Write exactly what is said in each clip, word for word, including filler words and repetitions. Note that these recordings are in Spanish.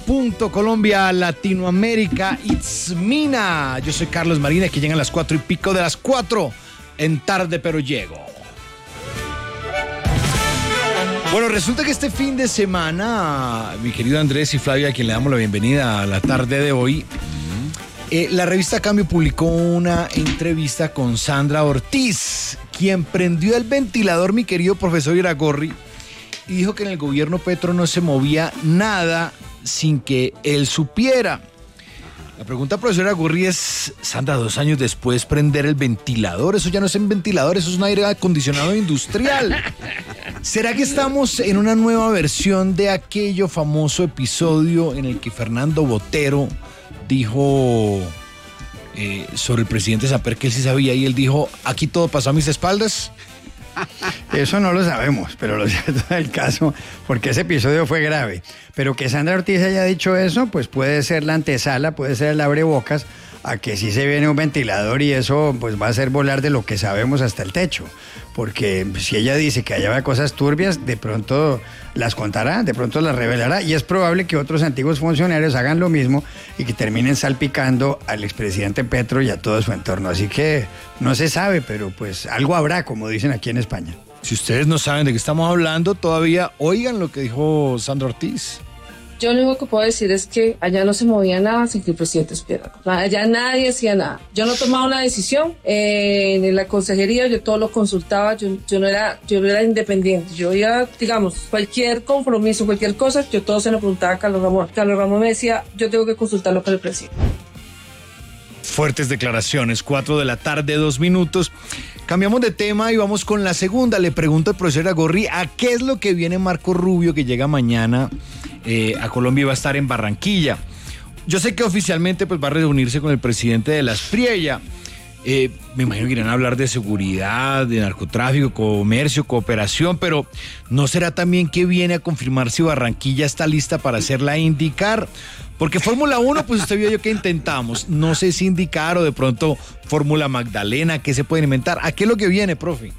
punto Colombia, Latinoamérica, It's Mina. Yo soy Carlos Marina, que llegan las cuatro y pico de las cuatro en Tarde Pero Llego. Bueno, resulta que este fin de semana, mi querido Andrés y Flavia, a quien le damos la bienvenida a la tarde de hoy, eh, la revista Cambio publicó una entrevista con Sandra Ortiz, quien prendió el ventilador, mi querido profesor Iragorri, y dijo que en el gobierno Petro no se movía nada sin que él supiera. La pregunta, profesora Gurri, es, Sandra, dos años después prender el ventilador, eso ya no es un ventilador, eso es un aire acondicionado industrial. ¿Será que estamos en una nueva versión de aquello famoso episodio en el que Fernando Botero dijo eh, sobre el presidente Samper que él sí sabía y él dijo, aquí todo pasó a mis espaldas? Eso no lo sabemos, pero lo cierto del caso, porque ese episodio fue grave. Pero que Sandra Ortiz haya dicho eso, pues puede ser la antesala, puede ser el abrebocas a que sí se viene un ventilador y eso pues va a hacer volar de lo que sabemos hasta el techo. Porque si ella dice que allá va cosas turbias, de pronto las contará, de pronto las revelará y es probable que otros antiguos funcionarios hagan lo mismo y que terminen salpicando al expresidente Petro y a todo su entorno. Así que no se sabe, pero pues algo habrá, como dicen aquí en España. Si ustedes no saben de qué estamos hablando todavía, oigan lo que dijo Sandra Ortiz. Yo lo único que puedo decir es que allá no se movía nada sin que el presidente supiera. Allá nadie hacía nada. Yo no tomaba una decisión. Eh, en la consejería yo todo lo consultaba. Yo, yo, no era, yo no era independiente. Yo iba, digamos, cualquier compromiso, cualquier cosa, yo todo se lo preguntaba a Carlos Ramón. Carlos Ramón me decía, yo tengo que consultarlo con el presidente. Fuertes declaraciones, cuatro de la tarde, dos minutos. Cambiamos de tema y vamos con la segunda. Le pregunto al profesor Iragorri, ¿a qué es lo que viene Marco Rubio, que llega mañana eh, a Colombia y va a estar en Barranquilla? Yo sé que oficialmente pues, va a reunirse con el presidente de la Espriella. Eh, me imagino que irán a hablar de seguridad, de narcotráfico, comercio, cooperación, pero ¿no será también que viene a confirmar si Barranquilla está lista para hacerla indicar? Porque Fórmula uno, pues usted vio yo que intentamos. No sé si indicar o de pronto Fórmula Magdalena, ¿qué se puede inventar? ¿A qué es lo que viene, profe?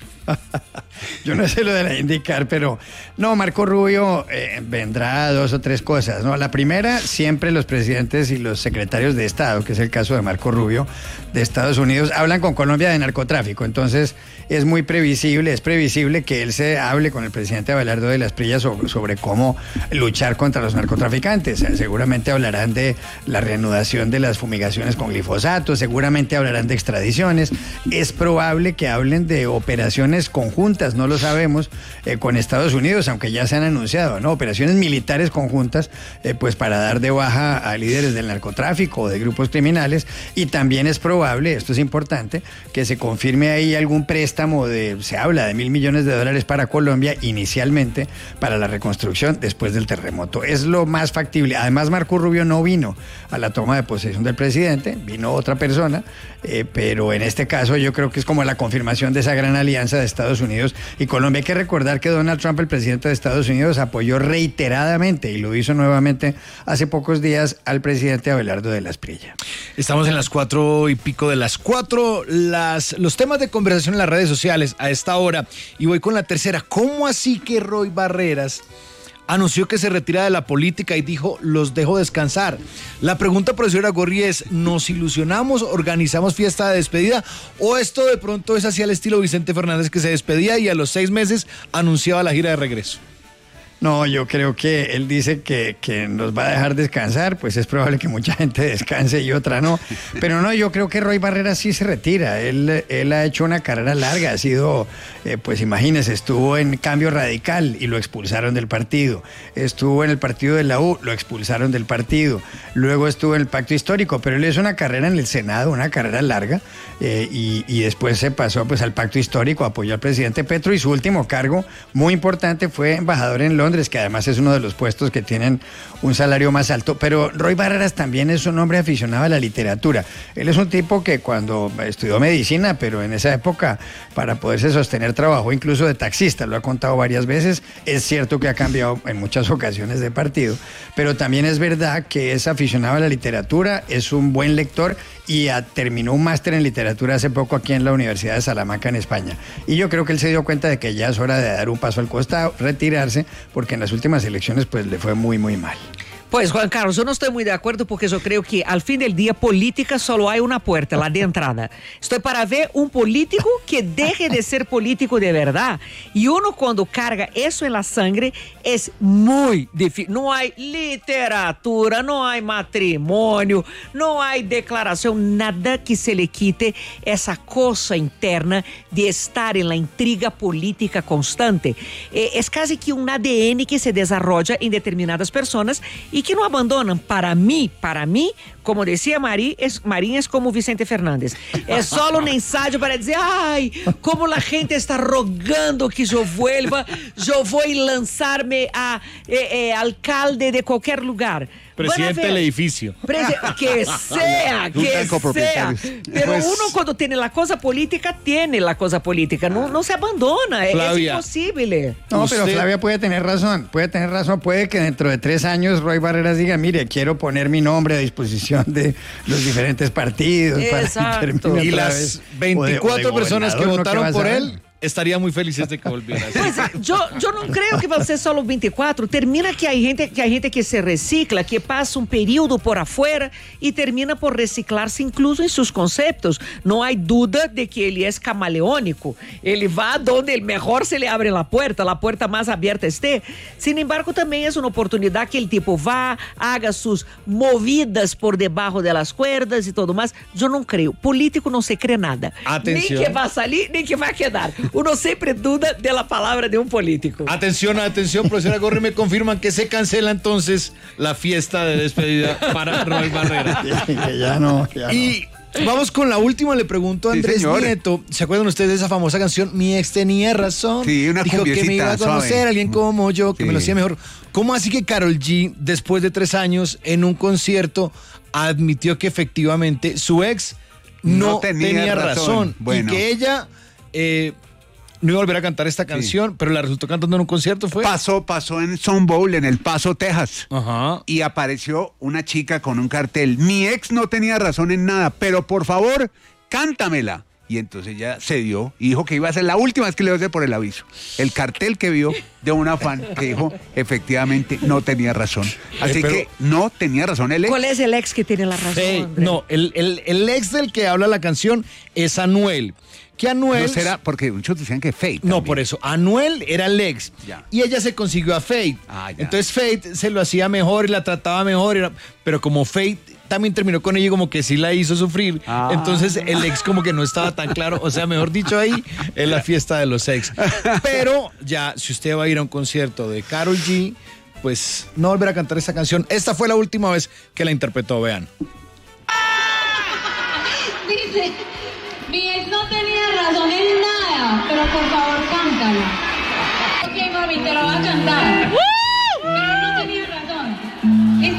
Yo no sé lo de la indicar, pero no, Marco Rubio eh, vendrá a dos o tres cosas, ¿no? La primera, siempre los presidentes y los secretarios de Estado, que es el caso de Marco Rubio, de Estados Unidos, hablan con Colombia de narcotráfico, entonces es muy previsible, es previsible que él se hable con el presidente Abelardo de la Espriella sobre, sobre cómo luchar contra los narcotraficantes. Seguramente hablarán de la reanudación de las fumigaciones con glifosato, seguramente hablarán de extradiciones, es probable que hablen de operaciones conjuntas, no lo sabemos, eh, con Estados Unidos, aunque ya se han anunciado, ¿no? Operaciones militares conjuntas, eh, pues para dar de baja a líderes del narcotráfico o de grupos criminales, y también es probable, esto es importante, que se confirme ahí algún préstamo de, se habla de mil millones de dólares para Colombia, inicialmente, para la reconstrucción después del terremoto. Es lo más factible. Además, Marco Rubio no vino a la toma de posesión del presidente, vino otra persona, eh, pero en este caso yo creo que es como la confirmación de esa gran alianza de Estados Unidos y Colombia. Hay que recordar que Donald Trump, el presidente de Estados Unidos, apoyó reiteradamente, y lo hizo nuevamente hace pocos días, al presidente Abelardo de la Espriella. Estamos en las cuatro y pico de las cuatro, las, los temas de conversación en las redes sociales a esta hora, y voy con la tercera. ¿Cómo así que Roy Barreras anunció que se retira de la política y dijo, los dejo descansar? La pregunta, profesora Gorri, es, ¿nos ilusionamos, organizamos fiesta de despedida o esto de pronto es así al estilo Vicente Fernández, que se despedía y a los seis meses anunciaba la gira de regreso? No, yo creo que él dice que, que nos va a dejar descansar, pues es probable que mucha gente descanse y otra no. Pero no, yo creo que Roy Barreras sí se retira. Él, él ha hecho una carrera larga, ha sido, eh, pues imagínese, estuvo en Cambio Radical y lo expulsaron del partido. Estuvo en el partido de la U, lo expulsaron del partido. Luego estuvo en el Pacto Histórico, pero él hizo una carrera en el Senado, una carrera larga, eh, y, y después se pasó pues al Pacto Histórico, apoyó al presidente Petro y su último cargo muy importante fue embajador en Londres, que además es uno de los puestos que tienen un salario más alto. Pero Roy Barreras también es un hombre aficionado a la literatura. Él es un tipo que cuando estudió medicina, pero en esa época para poderse sostener trabajó incluso de taxista, lo ha contado varias veces. Es cierto que ha cambiado en muchas ocasiones de partido, pero también es verdad que es aficionado a la literatura, es un buen lector y a, terminó un máster en literatura hace poco aquí en la Universidad de Salamanca, en España. Y yo creo que él se dio cuenta de que ya es hora de dar un paso al costado, retirarse, porque en las últimas elecciones pues le fue muy, muy mal. Pues Juan Carlos, yo no estoy muy de acuerdo porque yo creo que al fin del día política solo hay una puerta, la de entrada. Estoy para ver un político que deje de ser político de verdad. Y uno cuando carga eso en la sangre es muy difícil. No hay literatura, no hay matrimonio, no hay declaración, nada que se le quite esa cosa interna de estar en la intriga política constante. Eh, es casi que un A D N que se desarrolla en determinadas personas y que no abandonan. Para mí, para mí, como decía Marín, es, Marín es como Vicente Fernández. Es solo un ensayo para decir, ay, como la gente está rogando que yo vuelva, yo voy a lanzarme a eh, eh, alcalde de cualquier lugar. Presidente del edificio. Presi que sea, que sea. Pero Pues- uno cuando tiene la cosa política, tiene la cosa política. No, no se abandona, es Flavia. imposible. No, pero Usted- Flavia puede tener razón, puede tener razón, puede que dentro de tres años Roy Barreras diga, mire, quiero poner mi nombre a disposición de los diferentes partidos. para que Exacto. termine Y otra las vez. O de- veinticuatro o de personas que gobernador, ¿no? votaron vas a por ver? él estarían muy felices de que volviera. Pues, yo, yo no creo que va a ser solo veinticuatro. Termina que hay gente que hay gente que se recicla, que pasa un periodo por afuera y termina por reciclarse incluso en sus conceptos. No hay duda de que él es camaleónico. Él va donde el mejor se le abre la puerta, la puerta más abierta esté. Sin embargo, también es una oportunidad que el tipo va, haga sus movidas por debajo de las cuerdas y todo más. Yo no creo. Político no se cree nada. Atención. Ni que va a salir, ni que va a quedar. Uno siempre duda de la palabra de un político. Atención, atención, profesora Gorri, me confirman que se cancela entonces la fiesta de despedida para Roy Barrera. Que ya no, ya no. Y vamos con la última, le pregunto a Sí, Andrés señor. Nieto, ¿se acuerdan ustedes de esa famosa canción? Mi ex tenía razón. Sí, una Dijo que me iba a cumbiecita, conocer suave. alguien como yo, que Sí. me lo hacía mejor. ¿Cómo así que Karol G, después de tres años, en un concierto, admitió que efectivamente su ex no, No tenía tenía, razón? razón. Bueno. Y que ella eh, no iba a volver a cantar esta canción, pero la resultó cantando en un concierto, ¿fue? Pasó, pasó en Sun Bowl, en El Paso, Texas. Ajá. Y apareció una chica con un cartel. Mi ex no tenía razón en nada, pero por favor, cántamela. Y entonces ella se dio y dijo que iba a ser la última vez que le iba a hacer por el aviso. El cartel que vio de una fan que dijo, efectivamente, no tenía razón. Así Eh, pero- que no tenía razón el ex. ¿Cuál es el ex que tiene la razón? Fate. Andrés? No, el, el, el ex del que habla la canción es Anuel. Que Anuel... No será, porque muchos decían que Fate. No, también. por eso. Anuel era el ex. Ya. Y ella se consiguió a Fate. Ah, ya. Entonces Fate se lo hacía mejor y la trataba mejor. Era- pero como Fate también terminó con ella y como que sí la hizo sufrir. Ah. Entonces el ex como que no estaba tan claro. O sea, mejor dicho ahí, es la fiesta de los ex. Pero ya, si usted va a ir a un concierto de Karol G, pues no volverá a cantar esta canción. Esta fue la última vez que la interpretó, vean. Dice, mi ex no tenía razón en nada, pero por favor cántala. Ok, mami, te la voy a cantar.